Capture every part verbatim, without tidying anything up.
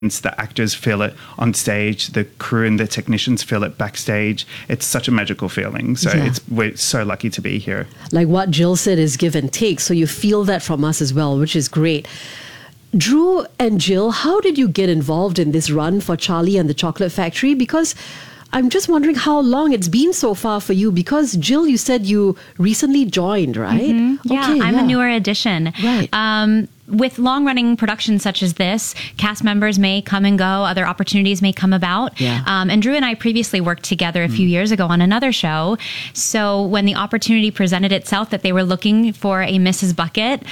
The actors feel it on stage, the crew and the technicians feel it backstage. It's such a magical feeling. So Yeah. it's we're so lucky to be here. Like what Jill said is give and take. So you feel that from us as well, which is great. Drew and Jill, how did you get involved in this run for Charlie and the Chocolate Factory? Because I'm just wondering how long it's been so far for you. Because Jill, you said you recently joined, right? Mm-hmm. Yeah, Okay, I'm yeah. a newer addition. Right. Um, with long-running productions such as this, cast members may come and go, other opportunities may come about. Yeah. Um, and Drew and I previously worked together a few years ago on another show. So when the opportunity presented itself that they were looking for a Missus Bucket,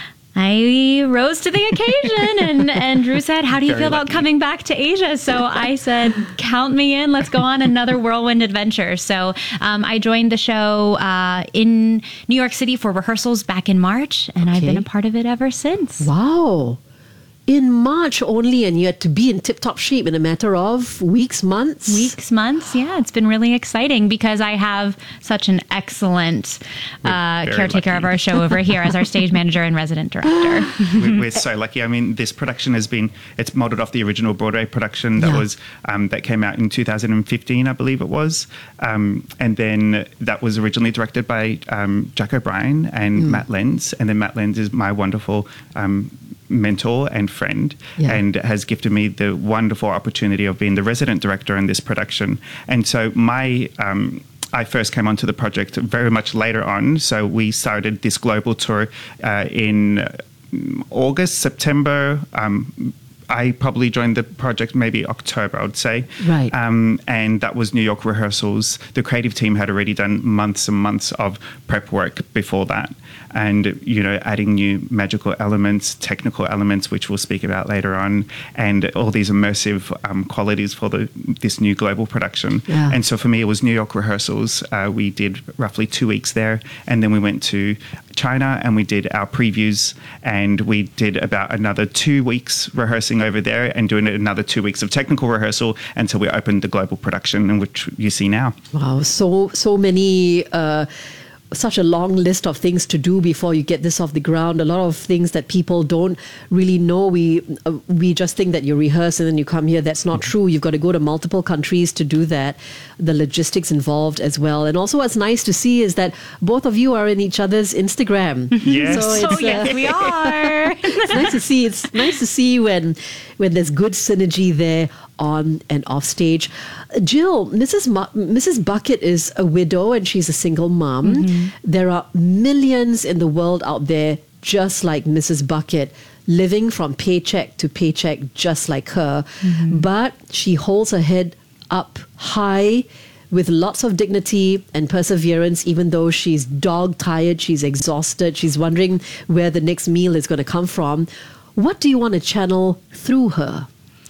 I rose to the occasion, and, and Drew said, how do you Very feel about lucky. coming back to Asia? So I said, count me in. Let's go on another whirlwind adventure. So um, I joined the show uh, in New York City for rehearsals back in March, and I've Okay. been a part of it ever since. Wow. In March only, and you had to be in tip-top shape in a matter of weeks, months? Weeks, months. Yeah, it's been really exciting because I have such an excellent uh, very caretaker lucky. of our show over here as our stage manager and resident director. we, we're so lucky. I mean, this production has been, it's modeled off the original Broadway production that Yeah. was, um, that came out in two thousand fifteen, I believe it was. Um, and then that was originally directed by um, Jack O'Brien and Matt Lenz. And then Matt Lenz is my wonderful um, mentor and friend, Yeah. and has gifted me the wonderful opportunity of being the resident director in this production. And so my um, I first came onto the project very much later on. So we started this global tour uh, in August, September. Um, I probably joined the project maybe October, I would say. Right. Um, and that was New York rehearsals. The creative team had already done months and months of prep work before that. And, you know, adding new magical elements, technical elements, which we'll speak about later on, and all these immersive um, qualities for the this new global production. Yeah. And so for me, it was New York rehearsals. Uh, we did roughly two weeks there. And then we went to China and we did our previews. And we did about another two weeks rehearsing over there and doing another two weeks of technical rehearsal until we opened the global production, in which you see now. Wow, so so many, uh, such a long list of things to do before you get this off the ground. A lot of things that people don't really know. We uh, we just think that you rehearse and then you come here. That's not true. You've got to go to multiple countries to do that. The logistics involved as well. And also what's nice to see is that both of you are in each other's Instagram. Yes. So Oh, it's, yes, uh, we are. it's nice to see. It's nice to see when when there's good synergy there on and off stage. Jill, Missus Ma- Missus Bucket is a widow and she's a single mom. Mm-hmm. There are millions in the world out there just like Missus Bucket, living from paycheck to paycheck just like her. Mm-hmm. But she holds her head up high with lots of dignity and perseverance, even though she's dog-tired, she's exhausted, she's wondering where the next meal is going to come from. What do you want to channel through her?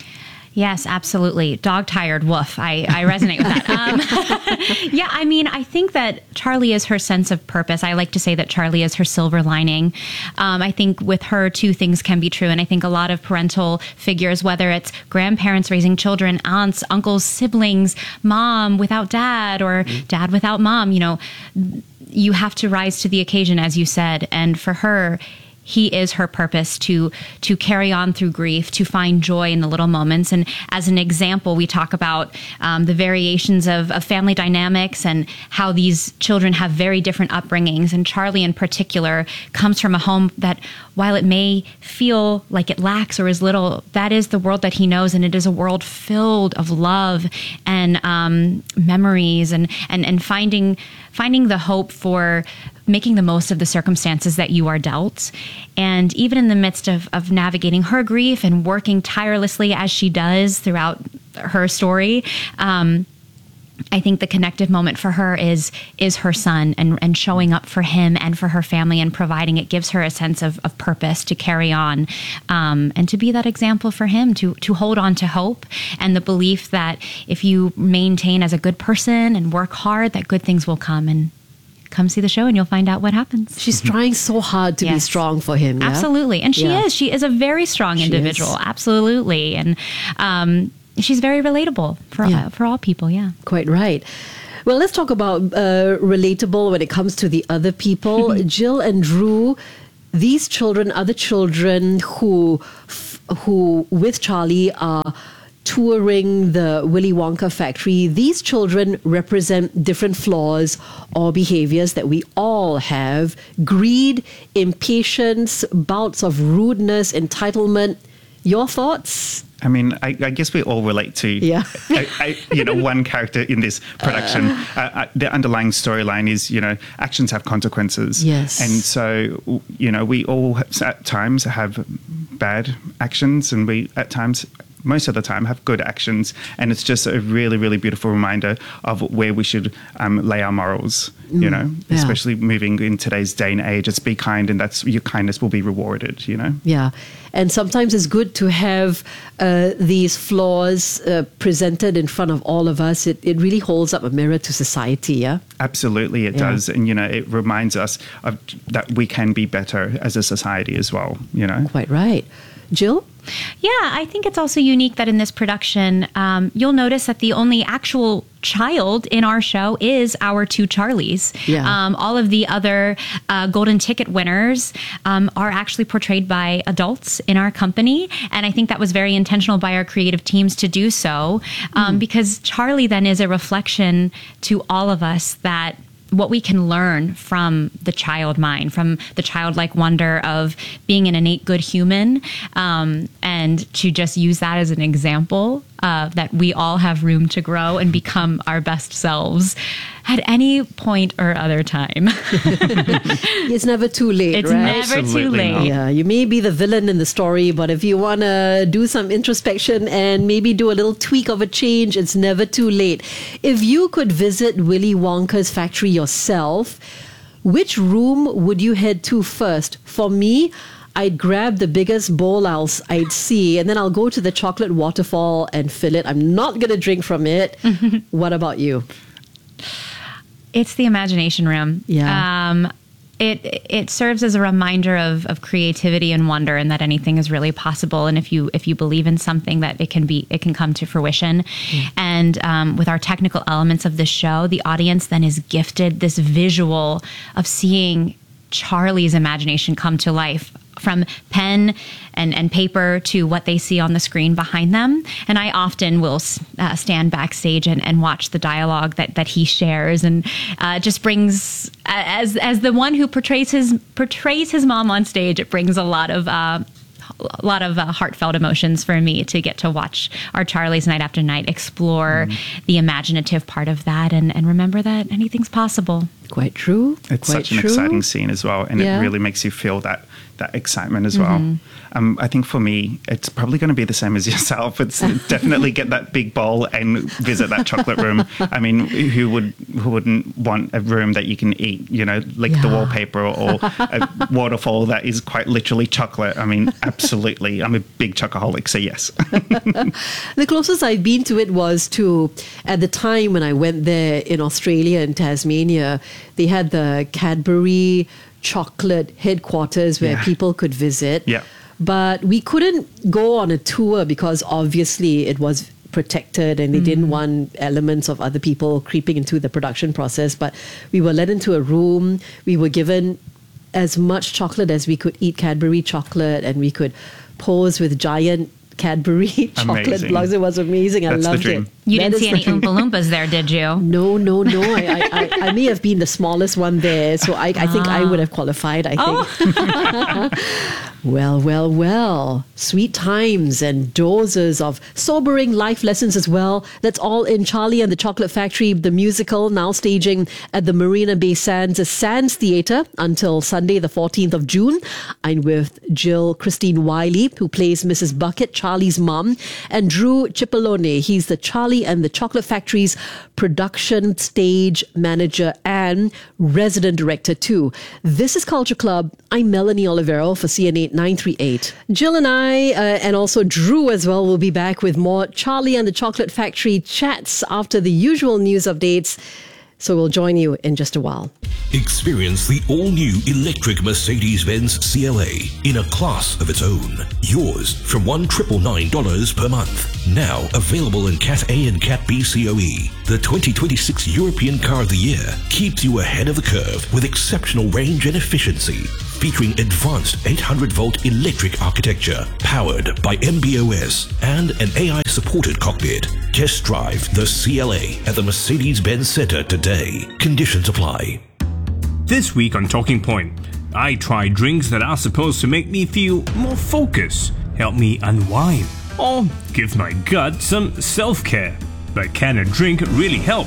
Yes, absolutely. Dog tired, woof. I, I resonate with that. Um, yeah, I mean, I think that Charlie is her sense of purpose. I like to say that Charlie is her silver lining. Um, I think with her, two things can be true. And I think a lot of parental figures, whether it's grandparents raising children, aunts, uncles, siblings, mom without dad, or dad without mom, you know, you have to rise to the occasion, as you said. And for her, he is her purpose to to carry on through grief, to find joy in the little moments. And as an example, we talk about um, the variations of, of family dynamics and how these children have very different upbringings. And Charlie in particular comes from a home that, while it may feel like it lacks or is little, that is the world that he knows. And it is a world filled of love and um, memories and, and, and finding finding the hope for making the most of the circumstances that you are dealt. And even in the midst of, of navigating her grief and working tirelessly as she does throughout her story, um, I think the connective moment for her is is her son and, and showing up for him and for her family and providing it gives her a sense of, of purpose to carry on um, and to be that example for him, to to hold on to hope and the belief that if you maintain as a good person and work hard, that good things will come. And come see the show and you'll find out what happens. She's trying so hard to be Yes. strong for him. Yeah? Absolutely. And she Yeah. is. She is a very strong She individual. is. Absolutely. And um, she's very relatable for Yeah. uh, for all people. Yeah. Quite right. Well, let's talk about uh, relatable when it comes to the other people. Jill and Drew, these children, other children who f- who, with Charlie, are touring the Willy Wonka factory. These children represent different flaws or behaviors that we all have: greed, impatience, bouts of rudeness, entitlement. Your thoughts? I mean, I, I guess we all relate to, yeah. I, I, you know, one character in this production. Uh, uh, the underlying storyline is, you know, actions have consequences. Yes. And so, you know, we all have, at times have bad actions, and we at times, most of the time, have good actions. And it's just a really, really beautiful reminder of where we should um, lay our morals, you know, mm, yeah. especially moving in today's day and age. It's be kind, and that's your kindness will be rewarded, you know. Yeah. And sometimes it's good to have uh, these flaws uh, presented in front of all of us. It, it really holds up a mirror to society, yeah? Absolutely, it yeah. does. And, you know, it reminds us of that we can be better as a society as well, you know. Quite right. Jill? Yeah, I think it's also unique that in this production, um, you'll notice that the only actual child in our show is our two Charlies. Yeah. Um, all of the other uh, golden ticket winners um, are actually portrayed by adults in our company. And I think that was very intentional by our creative teams to do so, um, mm. because Charlie then is a reflection to all of us that what we can learn from the child mind, from the childlike wonder of being an innate good human, um, and to just use that as an example uh, that we all have room to grow and become our best selves at any point or other time. It's never too late, it's right? never Absolutely too late. not. Yeah, you may be the villain in the story, but if you want to do some introspection and maybe do a little tweak of a change, it's never too late. If you could visit Willy Wonka's factory yourself, which room would you head to first? For me, I'd grab the biggest bowl I'll, I'd see, and then I'll go to the chocolate waterfall and fill it. I'm not going to drink from it. What about you? It's the imagination room. Yeah. Um, it it serves as a reminder of, of creativity and wonder, and that anything is really possible. And if you if you believe in something, that it can be it can come to fruition. Mm. And um, with our technical elements of this show, the audience then is gifted this visual of seeing Charlie's imagination come to life, from pen and, and paper to what they see on the screen behind them. And I often will uh, stand backstage and, and watch the dialogue that, that he shares, and uh, just brings, as as the one who portrays his portrays his mom on stage, it brings a lot of uh, a lot of uh, heartfelt emotions for me to get to watch our Charlies night after night explore mm. the imaginative part of that, and, and remember that anything's possible. Quite true. It's Quite such an true. exciting scene as well, and yeah. it really makes you feel that that excitement as mm-hmm. well. Um, I think for me, it's probably going to be the same as yourself. It's definitely get that big bowl and visit that chocolate room. I mean, who would who wouldn't want a room that you can eat, you know, like yeah. the wallpaper, or a waterfall that is quite literally chocolate? I mean, absolutely. I'm a big chocoholic, so yes. The closest I've been to it was to, at the time when I went there in Australia and Tasmania, they had the Cadbury chocolate headquarters where yeah. people could visit. Yeah. But we couldn't go on a tour because obviously it was protected and they mm. didn't want elements of other people creeping into the production process. But we were led into a room. We were given as much chocolate as we could eat, Cadbury chocolate, and we could pose with giant Cadbury chocolate amazing. blocks. It was amazing. That's I loved the dream. it. You That didn't is see any the- Oompa Loompas there, did you? No, no, no. I, I, I, I may have been the smallest one there, so I, I think I would have qualified, I think. Oh. Well, well, well. Sweet times and doses of sobering life lessons as well. That's all in Charlie and the Chocolate Factory, the musical, now staging at the Marina Bay Sands Sands Theatre until Sunday, the fourteenth of June. I'm with Jill Christine Wiley, who plays Missus Bucket, Charlie's mom, and Drew Cipollone. He's the Charlie and the Chocolate Factory's production stage manager and resident director too. This is Culture Club. I'm Melanie Olivero for C N eight nine three eight. Jill and I, uh, and also Drew as well, will be back with more Charlie and the Chocolate Factory chats after the usual news updates. So we'll join you in just a while. Experience the all-new electric Mercedes-Benz C L A in a class of its own. Yours from one thousand nine hundred ninety-nine dollars per month. Now available in Cat A and Cat B C O E. The twenty twenty-six European Car of the Year keeps you ahead of the curve with exceptional range and efficiency. featuring advanced eight hundred volt electric architecture powered by M B O S and an A I-supported cockpit. Test drive the C L A at the Mercedes-Benz Center today. Conditions apply. This week on Talking Point, I try drinks that are supposed to make me feel more focused, help me unwind, or give my gut some self-care. But can a drink really help?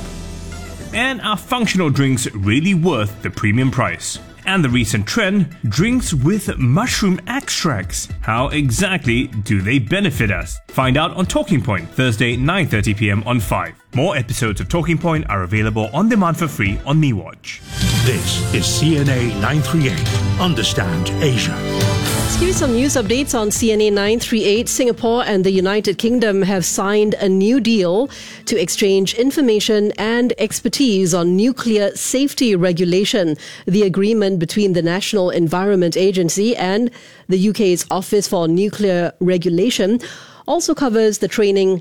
And are functional drinks really worth the premium price? And the recent trend, drinks with mushroom extracts. How exactly do they benefit us? Find out on Talking Point, Thursday, nine thirty p m on five. More episodes of Talking Point are available on demand for free on MeWatch. This is C N A nine thirty-eight. Understand Asia. Let's give you some news updates on C N A nine thirty-eight. Singapore and the United Kingdom have signed a new deal to exchange information and expertise on nuclear safety regulation. The agreement between the National Environment Agency and the U K's Office for Nuclear Regulation also covers the training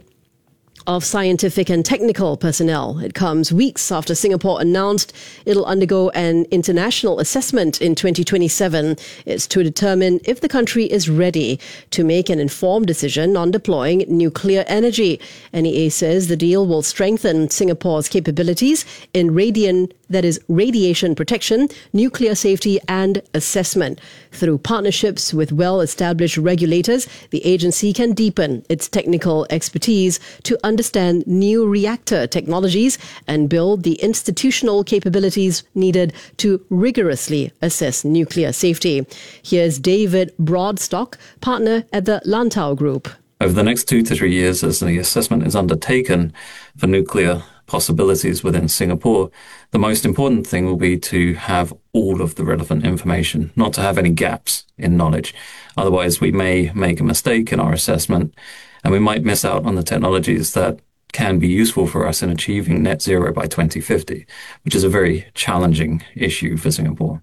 of scientific and technical personnel. It comes weeks after Singapore announced it'll undergo an international assessment in twenty twenty-seven. It's to determine if the country is ready to make an informed decision on deploying nuclear energy. N E A says the deal will strengthen Singapore's capabilities in radian, that is radiation protection, nuclear safety and assessment. Through partnerships with well-established regulators, the agency can deepen its technical expertise to understand new reactor technologies and build the institutional capabilities needed to rigorously assess nuclear safety. Here's David Broadstock, partner at the Lantau Group. Over the next two to three years, as the assessment is undertaken for nuclear possibilities within Singapore, the most important thing will be to have all of the relevant information, not to have any gaps in knowledge. Otherwise, we may make a mistake in our assessment and we might miss out on the technologies that can be useful for us in achieving net zero by twenty fifty, which is a very challenging issue for Singapore.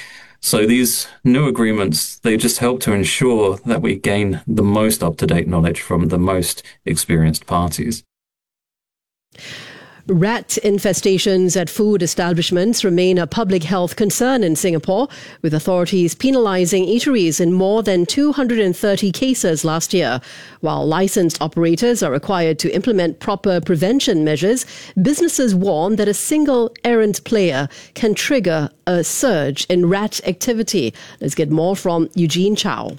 So these new agreements, they just help to ensure that we gain the most up-to-date knowledge from the most experienced parties. Rat infestations at food establishments remain a public health concern in Singapore, with authorities penalising eateries in more than two hundred thirty cases last year. While licensed operators are required to implement proper prevention measures, businesses warn that a single errant player can trigger a surge in rat activity. Let's get more from Eugene Chow.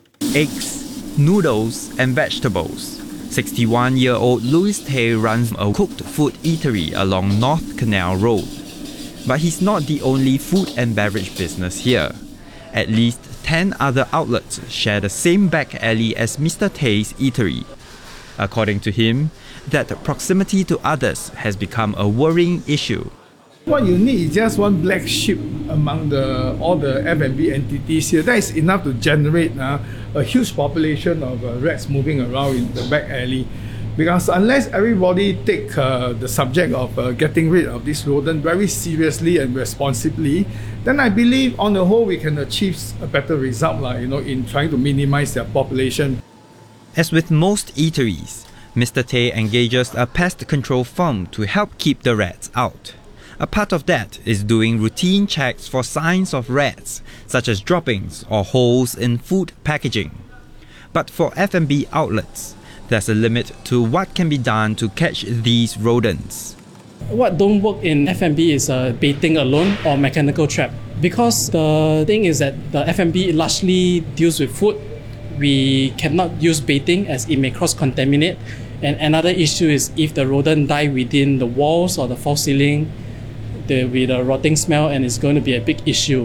Eggs, noodles and vegetables. sixty-one-year-old Louis Tay runs a cooked food eatery along North Canal Road. But he's not the only food and beverage business here. At least ten other outlets share the same back alley as Mister Tay's eatery. According to him, that proximity to others has become a worrying issue. What you need is just one black sheep among the all the F and B entities here. That is enough to generate uh, a huge population of uh, rats moving around in the back alley. Because unless everybody take uh, the subject of uh, getting rid of this rodent very seriously and responsibly, then I believe on the whole we can achieve a better result, like, you know, in trying to minimize their population. As with most eateries, Mister Tay engages a pest control firm to help keep the rats out. A part of that is doing routine checks for signs of rats, such as droppings or holes in food packaging. But for F and B outlets, there's a limit to what can be done to catch these rodents. What don't work in F and B is uh, baiting alone or mechanical trap. Because the thing is that the F and B largely deals with food, we cannot use baiting as it may cross-contaminate. And another issue is if the rodent die within the walls or the false ceiling, there will be the rotting smell and it's going to be a big issue.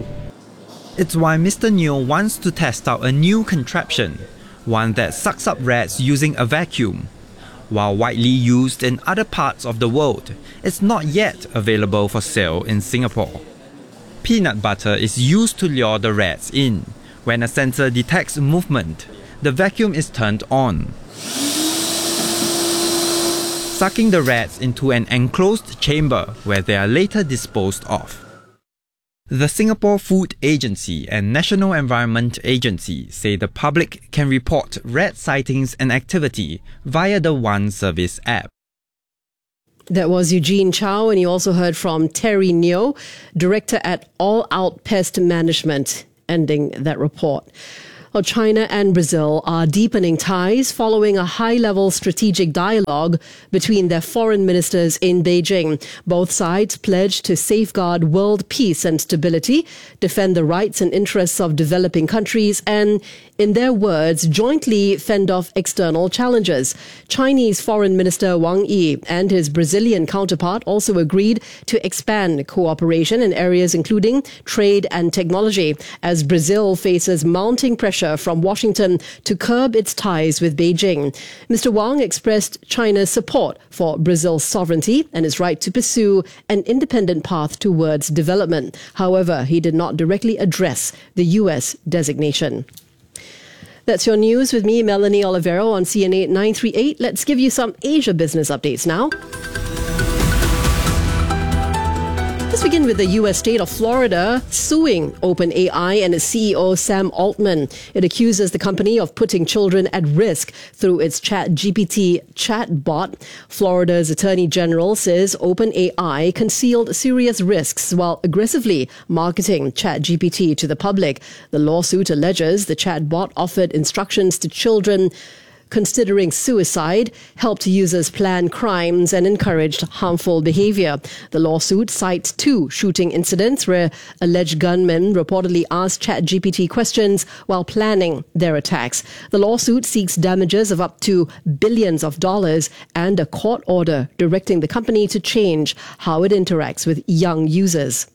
It's why Mister Neo wants to test out a new contraption, one that sucks up rats using a vacuum. While widely used in other parts of the world, it's not yet available for sale in Singapore. Peanut butter is used to lure the rats in. When a sensor detects movement, the vacuum is turned on, sucking the rats into an enclosed chamber where they are later disposed of. The Singapore Food Agency and National Environment Agency say the public can report rat sightings and activity via the One Service app. That was Eugene Chow, and you also heard from Terry Neo, Director at All Out Pest Management. ending that report. Well, China and Brazil are deepening ties following a high-level strategic dialogue between their foreign ministers in Beijing. Both sides pledged to safeguard world peace and stability, defend the rights and interests of developing countries, and, in their words, jointly fend off external challenges. Chinese Foreign Minister Wang Yi and his Brazilian counterpart also agreed to expand cooperation in areas including trade and technology, as Brazil faces mounting pressure from Washington to curb its ties with Beijing. Mister Wang expressed China's support for Brazil's sovereignty and its right to pursue an independent path towards development. However, he did not directly address the U S designation. That's your news with me, Melanie Olivero, on C N A nine three eight. Let's give you some Asia business updates now. Let's begin with the U S state of Florida suing OpenAI and its C E O Sam Altman. It accuses the company of putting children at risk through its ChatGPT chatbot. Florida's Attorney General says OpenAI concealed serious risks while aggressively marketing ChatGPT to the public. The lawsuit alleges the chatbot offered instructions to children considering suicide, helped users plan crimes, and encouraged harmful behavior. The lawsuit cites two shooting incidents where alleged gunmen reportedly asked ChatGPT questions while planning their attacks. The lawsuit seeks damages of up to billions of dollars and a court order directing the company to change how it interacts with young users.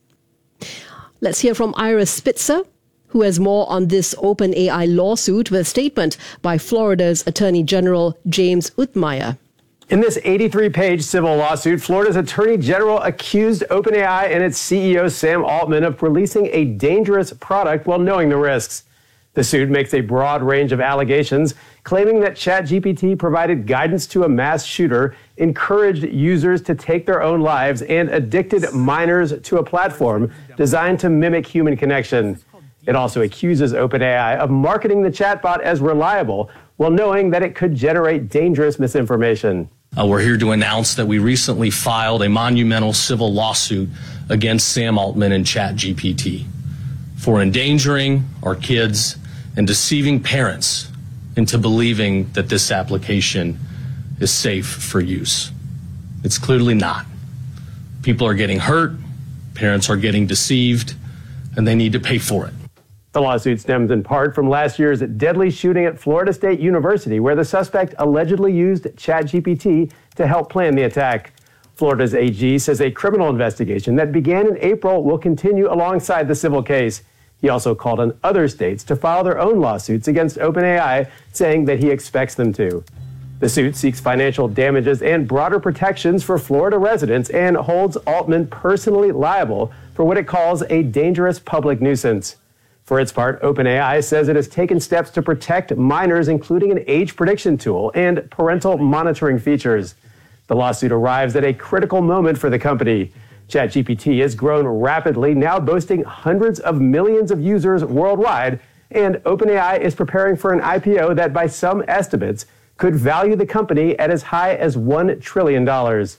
Let's hear from Ira Spitzer, who has more on this OpenAI lawsuit with a statement by Florida's Attorney General James Utmeyer. In this eighty-three page civil lawsuit, Florida's Attorney General accused OpenAI and its C E O Sam Altman of releasing a dangerous product while knowing the risks. The suit makes a broad range of allegations, claiming that ChatGPT provided guidance to a mass shooter, encouraged users to take their own lives, and addicted minors to a platform designed to mimic human connection. It also accuses OpenAI of marketing the chatbot as reliable while knowing that it could generate dangerous misinformation. Uh, we're here to announce that we recently filed a monumental civil lawsuit against Sam Altman and ChatGPT for endangering our kids and deceiving parents into believing that this application is safe for use. It's clearly not. People are getting hurt, parents are getting deceived, and they need to pay for it. The lawsuit stems in part from last year's deadly shooting at Florida State University, where the suspect allegedly used ChatGPT to help plan the attack. Florida's A G says a criminal investigation that began in April will continue alongside the civil case. He also called on other states to file their own lawsuits against OpenAI, saying that he expects them to. The suit seeks financial damages and broader protections for Florida residents and holds Altman personally liable for what it calls a dangerous public nuisance. For its part, OpenAI says it has taken steps to protect minors, including an age prediction tool and parental monitoring features. The lawsuit arrives at a critical moment for the company. ChatGPT has grown rapidly, now boasting hundreds of millions of users worldwide, and OpenAI is preparing for an I P O that, by some estimates, could value the company at as high as one trillion dollars.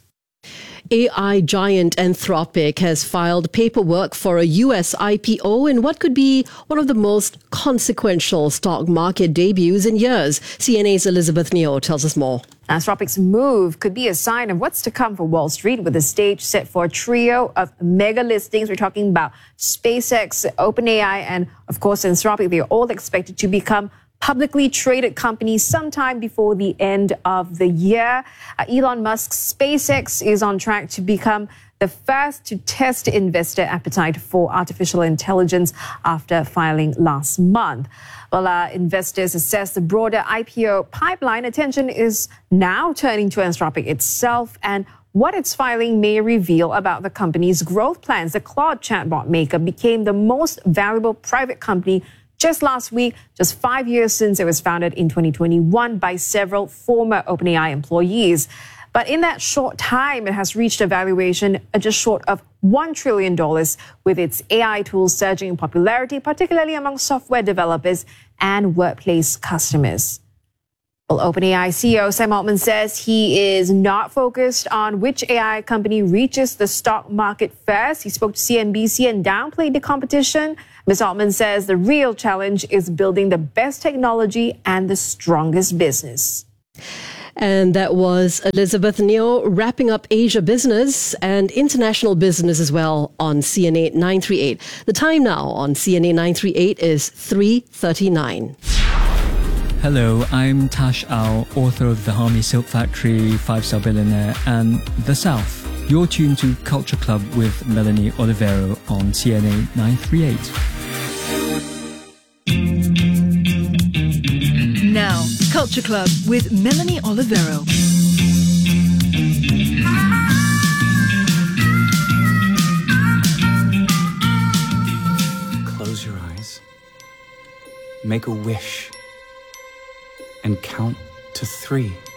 A I giant Anthropic has filed paperwork for a U S I P O in what could be one of the most consequential stock market debuts in years. C N A's Elizabeth Neo tells us more. Anthropic's move could be a sign of what's to come for Wall Street, with the stage set for a trio of mega listings. We're talking about SpaceX, OpenAI, and of course Anthropic. They're all expected to become publicly traded companies sometime before the end of the year. Uh, Elon Musk's SpaceX is on track to become the first to test investor appetite for artificial intelligence after filing last month. While uh, investors assess the broader I P O pipeline, attention is now turning to Anthropic itself and what its filing may reveal about the company's growth plans. The Claude chatbot maker became the most valuable private company just last week, just five years since it was founded in twenty twenty-one by several former OpenAI employees. But in that short time, it has reached a valuation just short of one trillion dollars, with its A I tools surging in popularity, particularly among software developers and workplace customers. Well, OpenAI C E O Sam Altman says he is not focused on which A I company reaches the stock market first. He spoke to C N B C and downplayed the competition. Miz Altman says the real challenge is building the best technology and the strongest business. And that was Elizabeth Neo wrapping up Asia business and international business as well on C N A nine thirty-eight. The time now on C N A nine thirty-eight is three thirty-nine. Hello, I'm Tash Ao, author of The Harmony Silk Factory, Five Star Billionaire, and The South. You're tuned to Culture Club with Melanie Olivero on C N A nine thirty-eight. Now, Culture Club with Melanie Olivero. Close your eyes, make a wish, and count to three.